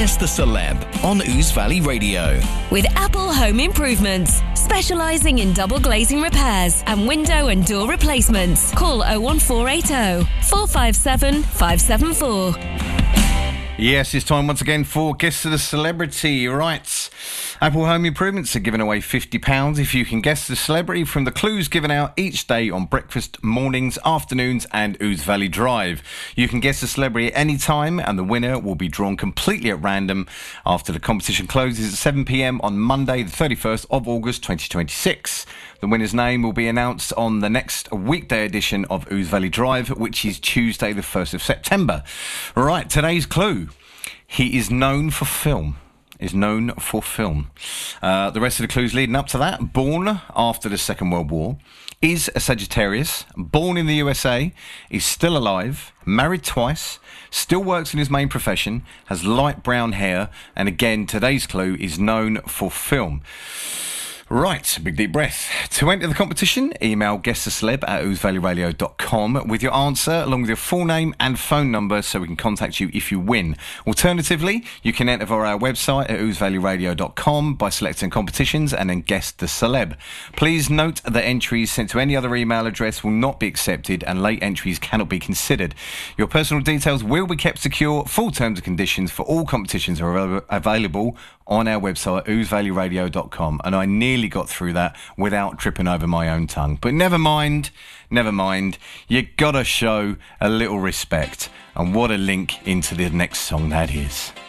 Guess the Celeb on Ouse Valley Radio. With Apple Home Improvements, specialising in double glazing repairs and window and door replacements. Call 01480 457 574. Yes, it's time once again for Guess the Celebrity. Right. Apple Home Improvements are giving away £50 if you can guess the celebrity from the clues given out each day on breakfast, mornings, afternoons and Ouse Valley Drive. You can guess the celebrity at any time and the winner will be drawn completely at random after the competition closes at 7 p.m. on Monday the 31st of August 2026. The winner's name will be announced on the next weekday edition of Ouse Valley Drive, which is Tuesday the 1st of September. Right, today's clue. He is known for film. The rest of the clues leading up to that: born after the Second World War, is a Sagittarius, born in the USA, is still alive, married twice, still works in his main profession, has light brown hair, and again, today's clue is known for film. Right, big deep breath. To enter the competition, email guesstheceleb@ousevalleyradio.com with your answer along with your full name and phone number so we can contact you if you win. Alternatively, you can enter via our website at ousevalleyradio.com by selecting competitions and then guess the celeb. Please note that entries sent to any other email address will not be accepted and late entries cannot be considered. Your personal details will be kept secure. Full terms and conditions for all competitions are available on our website, ousevalleyradio.com, and I nearly got through that without tripping over my own tongue. But never mind, you gotta show a little respect, and what a link into the next song that is.